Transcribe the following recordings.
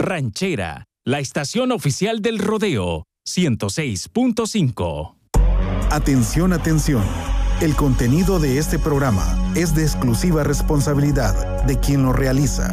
Ranchera, la estación oficial del rodeo, 106.5. Atención, atención. El contenido de este programa es de exclusiva responsabilidad de quien lo realiza.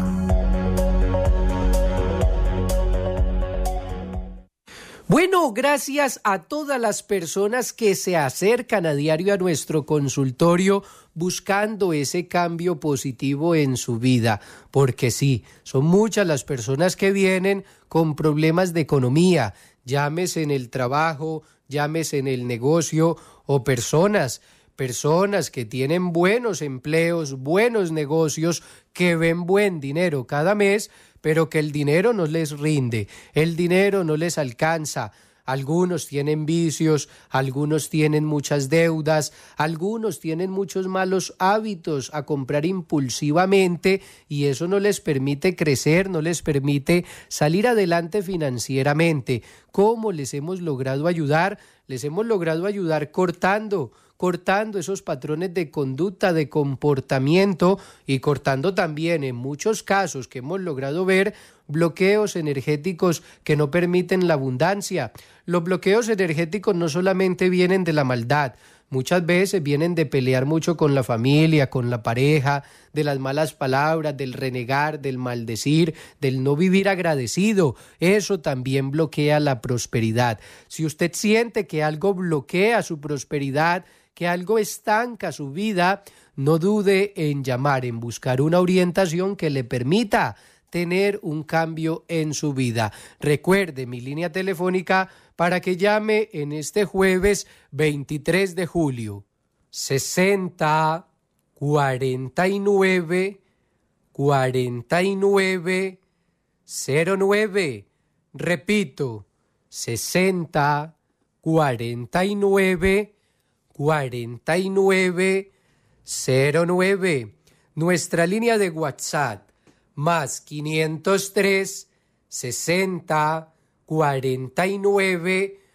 Bueno, gracias a todas las personas que se acercan a diario a nuestro consultorio buscando ese cambio positivo en su vida, porque sí, son muchas las personas que vienen con problemas de economía, llámese en el trabajo, llámese en el negocio o personas que tienen buenos empleos, buenos negocios, que ven buen dinero cada mes, pero que el dinero no les rinde, el dinero no les alcanza. Algunos tienen vicios, algunos tienen muchas deudas, algunos tienen muchos malos hábitos a comprar impulsivamente y eso no les permite crecer, no les permite salir adelante financieramente. ¿Cómo les hemos logrado ayudar? Les hemos logrado ayudar cortando esos patrones de conducta, de comportamiento y cortando también en muchos casos que hemos logrado ver bloqueos energéticos que no permiten la abundancia. Los bloqueos energéticos no solamente vienen de la maldad, muchas veces vienen de pelear mucho con la familia, con la pareja, de las malas palabras, del renegar, del maldecir, del no vivir agradecido. Eso también bloquea la prosperidad. Si usted siente que algo bloquea su prosperidad, que algo estanca su vida, no dude en llamar, en buscar una orientación que le permita tener un cambio en su vida. Recuerde mi línea telefónica para que llame en este jueves 23 de julio. 60 49 49 09. Repito, 60 49 49 09. Nuestra línea de WhatsApp más 503 60 49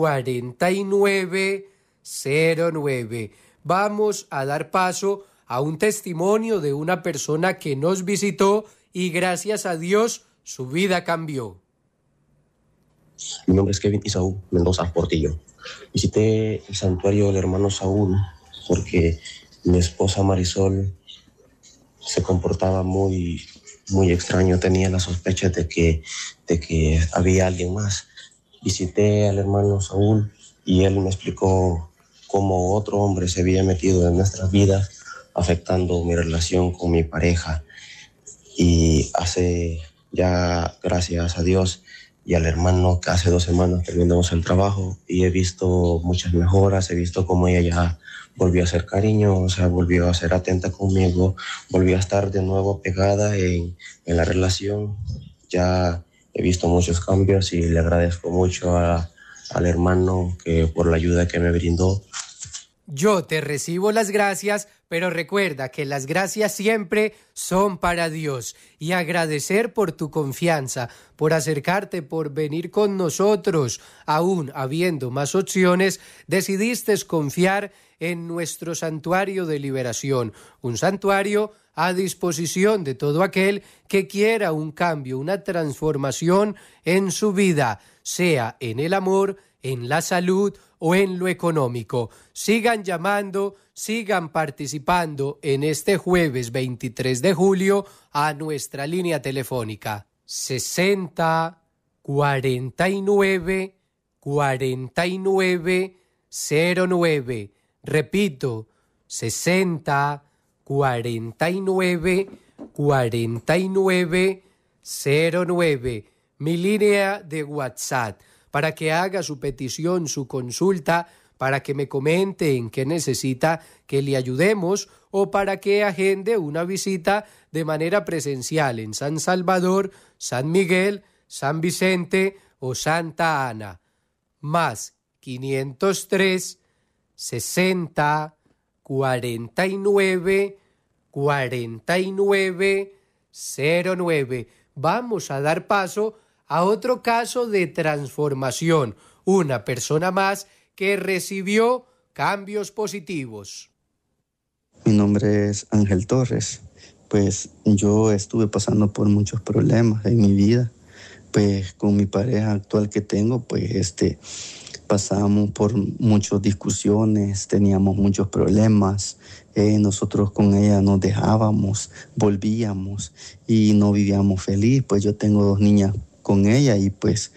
49 09. Vamos a dar paso a un testimonio de una persona que nos visitó y gracias a Dios su vida cambió. Mi nombre es Kevin Isaú Mendoza Portillo. Visité el santuario del hermano Saúl porque mi esposa Marisol se comportaba muy extraño, tenía la sospecha de que había alguien más. Visité al hermano Saúl y él me explicó cómo otro hombre se había metido en nuestras vidas, afectando mi relación con mi pareja. Y hace ya, gracias a Dios y al hermano, que hace 2 semanas terminamos el trabajo y he visto muchas mejoras, he visto cómo ella ya volvió a ser cariñosa, volvió a ser atenta conmigo, volvió a estar de nuevo pegada en la relación. Ya he visto muchos cambios y le agradezco mucho al hermano por la ayuda que me brindó. Yo te recibo las gracias, pero recuerda que las gracias siempre son para Dios. Y agradecer por tu confianza, por acercarte, por venir con nosotros. Aún habiendo más opciones, decidiste confiar en nuestro santuario de liberación. Un santuario a disposición de todo aquel que quiera un cambio, una transformación en su vida, sea en el amor, en la salud o en lo económico. Sigan llamando, sigan participando en este jueves 23 de julio a nuestra línea telefónica 60 49 49 09. Repito, 60 49 49 09. Mi línea de WhatsApp, para que haga su petición, su consulta, para que me comente en qué necesita que le ayudemos o para que agende una visita de manera presencial en San Salvador, San Miguel, San Vicente o Santa Ana. Más 503 60 49 49 09. Vamos a dar paso a otro caso de transformación, una persona más que recibió cambios positivos. Mi nombre es Ángel Torres. Pues yo estuve pasando por muchos problemas en mi vida. pues con mi pareja actual que tengo, pues pasamos por muchas discusiones, teníamos muchos problemas. Nosotros con ella nos dejábamos, volvíamos y no vivíamos feliz. Pues yo tengo 2 niñas con ella y pues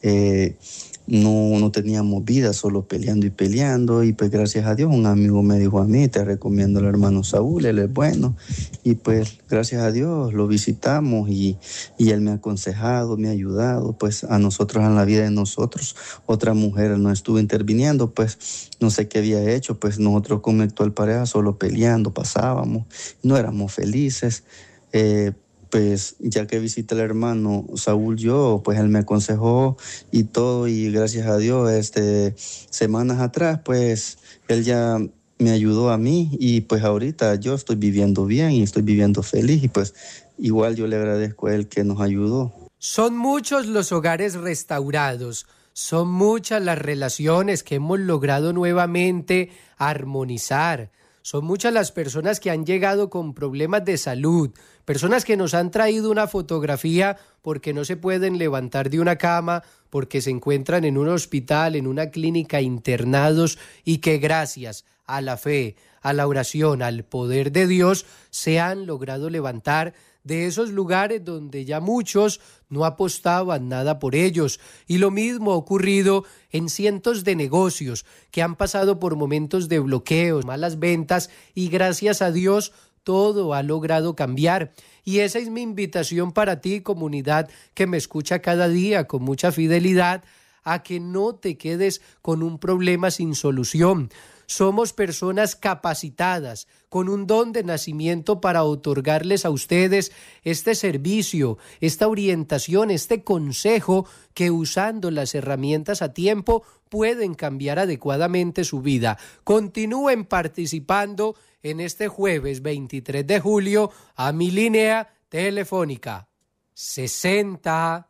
no teníamos vida, solo peleando y peleando. Y pues gracias a Dios un amigo me dijo a mí, te recomiendo al hermano Saúl, él es bueno. Y pues gracias a Dios lo visitamos y él me ha aconsejado, me ha ayudado. Pues a nosotros, en la vida de nosotros, otra mujer no estuvo interviniendo, pues no sé qué había hecho. Pues nosotros con mi actual pareja solo peleando pasábamos, no éramos felices. Pues ya que visité al hermano Saúl, pues él me aconsejó y todo, y gracias a Dios, semanas atrás, pues él ya me ayudó a mí, y pues ahorita yo estoy viviendo bien y estoy viviendo feliz, y pues igual yo le agradezco a él que nos ayudó. Son muchos los hogares restaurados, son muchas las relaciones que hemos logrado nuevamente armonizar. Son muchas las personas que han llegado con problemas de salud, personas que nos han traído una fotografía porque no se pueden levantar de una cama, porque se encuentran en un hospital, en una clínica internados, y que gracias a la fe, a la oración, al poder de Dios, se han logrado levantar de esos lugares donde ya muchos no apostaban nada por ellos. Y lo mismo ha ocurrido en cientos de negocios que han pasado por momentos de bloqueos, malas ventas, y gracias a Dios todo ha logrado cambiar. Y esa es mi invitación para ti, comunidad que me escucha cada día con mucha fidelidad, a que no te quedes con un problema sin solución. Somos personas capacitadas, con un don de nacimiento para otorgarles a ustedes este servicio, esta orientación, este consejo, que usando las herramientas a tiempo pueden cambiar adecuadamente su vida. Continúen participando en este jueves 23 de julio a mi línea telefónica 60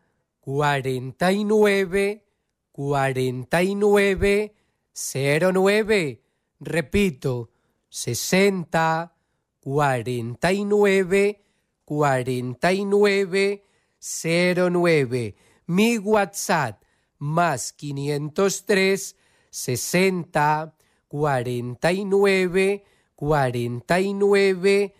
49 49 09. Repito, 60 49 49 09. Mi WhatsApp más 503 60 49 49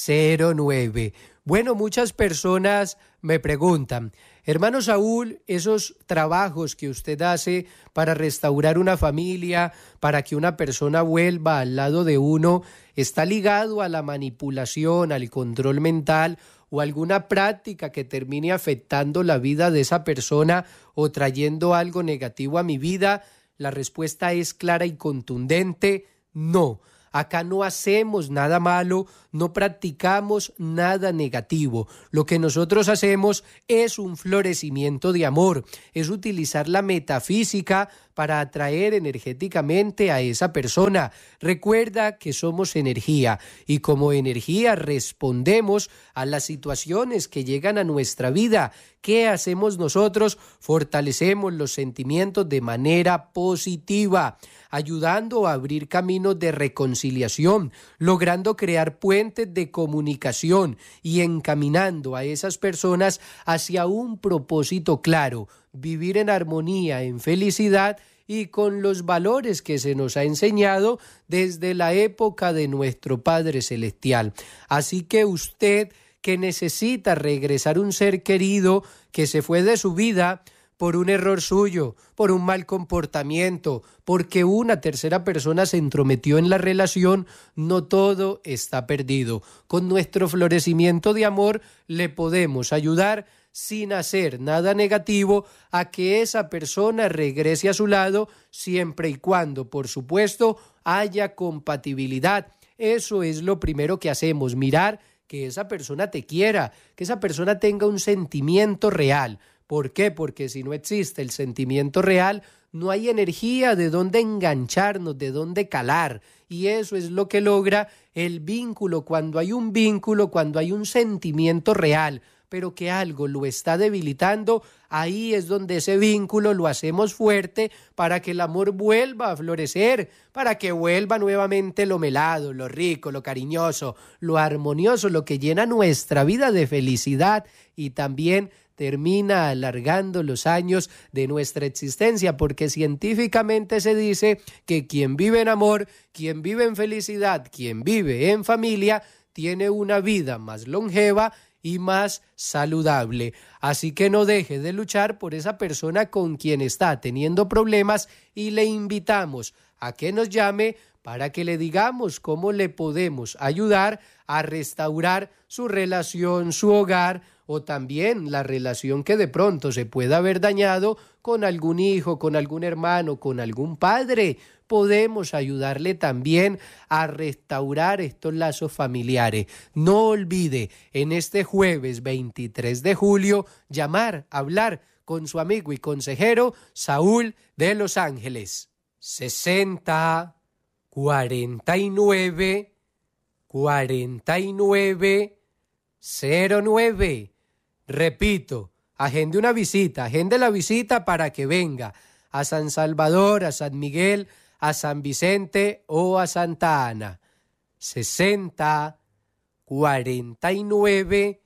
09. Bueno, muchas personas me preguntan, hermano Saúl, esos trabajos que usted hace para restaurar una familia, para que una persona vuelva al lado de uno, ¿está ligado a la manipulación, al control mental o alguna práctica que termine afectando la vida de esa persona o trayendo algo negativo a mi vida? La respuesta es clara y contundente: no. Acá no hacemos nada malo, no practicamos nada negativo. Lo que nosotros hacemos es un florecimiento de amor, es utilizar la metafísica para atraer energéticamente a esa persona. Recuerda que somos energía y como energía respondemos a las situaciones que llegan a nuestra vida. ¿Qué hacemos nosotros? Fortalecemos los sentimientos de manera positiva, ayudando a abrir caminos de reconciliación, logrando crear puentes de comunicación y encaminando a esas personas hacia un propósito claro: vivir en armonía, en felicidad y con los valores que se nos ha enseñado desde la época de nuestro Padre Celestial. Así que usted, que necesita regresar un ser querido que se fue de su vida por un error suyo, por un mal comportamiento, porque una tercera persona se entrometió en la relación, no todo está perdido. Con nuestro florecimiento de amor le podemos ayudar, sin hacer nada negativo, a que esa persona regrese a su lado, siempre y cuando, por supuesto, haya compatibilidad. Eso es lo primero que hacemos, mirar que esa persona te quiera, que esa persona tenga un sentimiento real. ¿Por qué? Porque si no existe el sentimiento real, no hay energía de dónde engancharnos, de dónde calar. Y eso es lo que logra el vínculo. Cuando hay un vínculo, cuando hay un sentimiento real, pero que algo lo está debilitando, ahí es donde ese vínculo lo hacemos fuerte para que el amor vuelva a florecer, para que vuelva nuevamente lo melado, lo rico, lo cariñoso, lo armonioso, lo que llena nuestra vida de felicidad y también termina alargando los años de nuestra existencia, porque científicamente se dice que quien vive en amor, quien vive en felicidad, quien vive en familia, tiene una vida más longeva y más saludable. Así que no deje de luchar por esa persona con quien está teniendo problemas y le invitamos a que nos llame para que le digamos cómo le podemos ayudar a restaurar su relación, su hogar, o también la relación que de pronto se pueda haber dañado con algún hijo, con algún hermano, con algún padre. Podemos ayudarle también a restaurar estos lazos familiares. No olvide, en este jueves 23 de julio, llamar, hablar con su amigo y consejero Saúl de Los Ángeles. 60 49 49 09. Repito, agende la visita para que venga a San Salvador, a San Miguel, a San Vicente o a Santa Ana. 60 49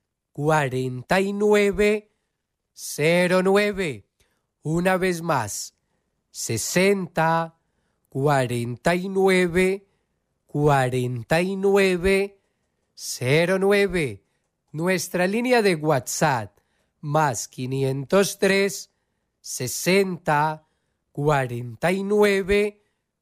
49 09. Una vez más, 60 49 49 09. Nuestra línea de WhatsApp, más 503 60 49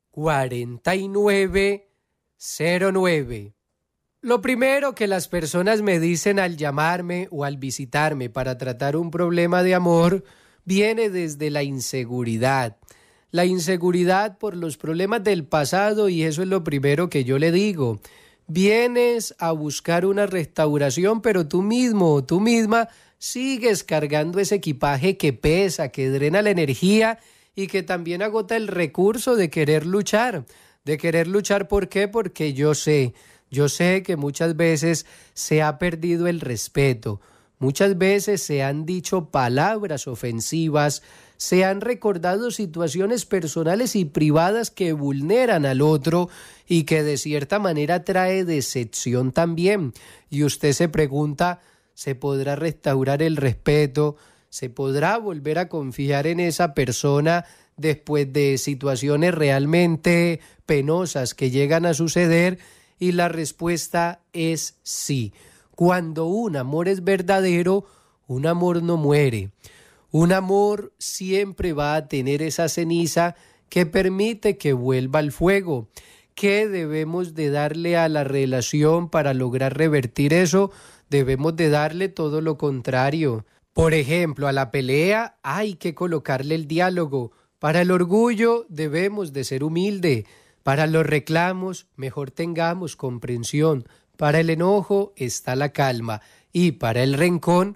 49 09. Lo primero que las personas me dicen al llamarme o al visitarme para tratar un problema de amor viene desde la inseguridad. La inseguridad por los problemas del pasado, y eso es lo primero que yo le digo. Vienes a buscar una restauración, pero tú mismo o tú misma sigues cargando ese equipaje que pesa, que drena la energía y que también agota el recurso de querer luchar. ¿Por qué? Porque yo sé que muchas veces se ha perdido el respeto, muchas veces se han dicho palabras ofensivas, se han recordado situaciones personales y privadas que vulneran al otro y que de cierta manera trae decepción también. Y usted se pregunta, ¿se podrá restaurar el respeto? ¿Se podrá volver a confiar en esa persona después de situaciones realmente penosas que llegan a suceder? Y la respuesta es sí. Cuando un amor es verdadero, un amor no muere. Un amor siempre va a tener esa ceniza que permite que vuelva al fuego. ¿Qué debemos de darle a la relación para lograr revertir eso? Debemos de darle todo lo contrario. Por ejemplo, a la pelea hay que colocarle el diálogo. Para el orgullo debemos de ser humildes. Para los reclamos, mejor tengamos comprensión. Para el enojo está la calma. Y para el rencor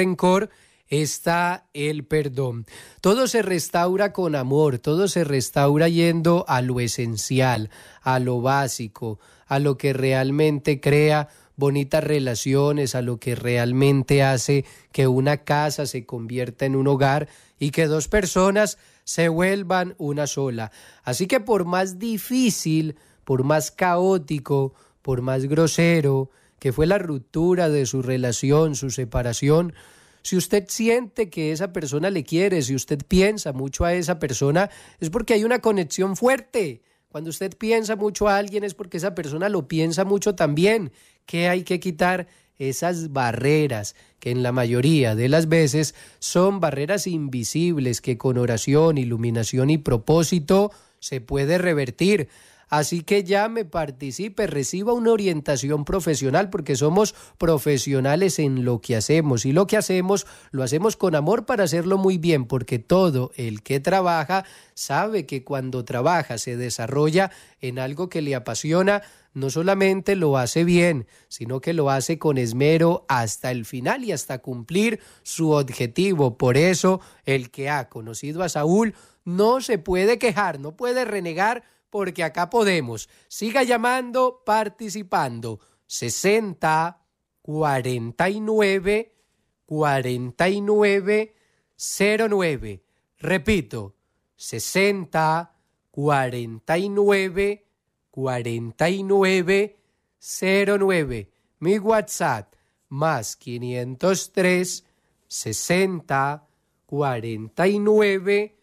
está el perdón. Todo se restaura con amor, todo se restaura yendo a lo esencial, a lo básico, a lo que realmente crea bonitas relaciones, a lo que realmente hace que una casa se convierta en un hogar y que dos personas se vuelvan una sola. Así que por más difícil, por más caótico, por más grosero que fue la ruptura de su relación, su separación, si usted siente que esa persona le quiere, si usted piensa mucho a esa persona, es porque hay una conexión fuerte. Cuando usted piensa mucho a alguien es porque esa persona lo piensa mucho también. ¿Qué hay que quitar? Esas barreras que en la mayoría de las veces son barreras invisibles que con oración, iluminación y propósito se puede revertir. Así que llame, participe, reciba una orientación profesional porque somos profesionales en lo que hacemos y lo que hacemos lo hacemos con amor para hacerlo muy bien, porque todo el que trabaja sabe que cuando trabaja se desarrolla en algo que le apasiona, no solamente lo hace bien, sino que lo hace con esmero hasta el final y hasta cumplir su objetivo. Por eso el que ha conocido a Saúl no se puede quejar, no puede renegar, porque acá podemos. Siga llamando, participando. 60 49 49 09. Repito, 60 49 49 09. Mi WhatsApp, más 503 60 49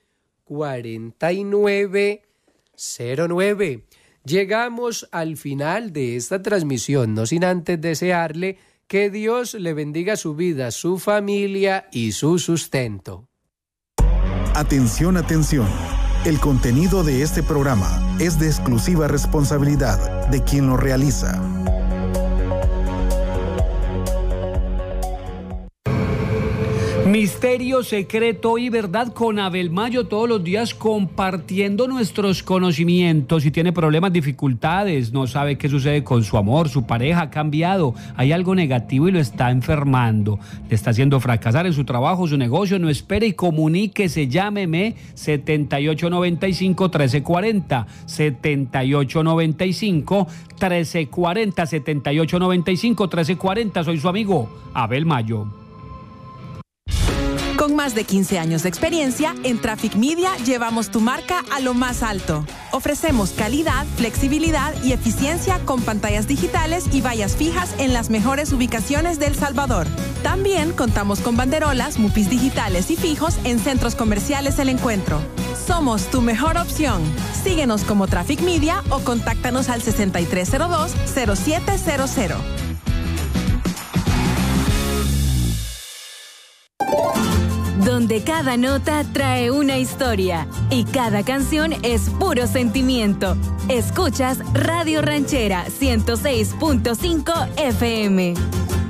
49 09. Llegamos al final de esta transmisión, no sin antes desearle que Dios le bendiga su vida, su familia y su sustento. Atención, atención. El contenido de este programa es de exclusiva responsabilidad de quien lo realiza. Misterio, secreto y verdad con Abel Mayo, todos los días compartiendo nuestros conocimientos. Si tiene problemas, dificultades, no sabe qué sucede con su amor, su pareja ha cambiado, hay algo negativo y lo está enfermando, le está haciendo fracasar en su trabajo, su negocio, no espere y comuníquese, llámeme 7895-1340, 7895-1340, 7895-1340, soy su amigo Abel Mayo. Con más de 15 años de experiencia, en Traffic Media llevamos tu marca a lo más alto. Ofrecemos calidad, flexibilidad y eficiencia con pantallas digitales y vallas fijas en las mejores ubicaciones de El Salvador. También contamos con banderolas, mupis digitales y fijos en centros comerciales El Encuentro. Somos tu mejor opción. Síguenos como Traffic Media o contáctanos al 6302-0700. Donde cada nota trae una historia y cada canción es puro sentimiento. Escuchas Radio Ranchera 106.5 FM.